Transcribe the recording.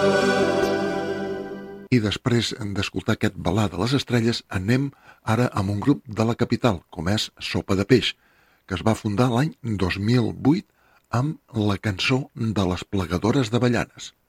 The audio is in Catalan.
I després d'escoltar aquest Ballar de les Estrelles, anem ara amb un grup de la capital, com és Sopa de Peix, que es va fundar l'any 2008 amb la cançó de les Plegadores d'Avellanes.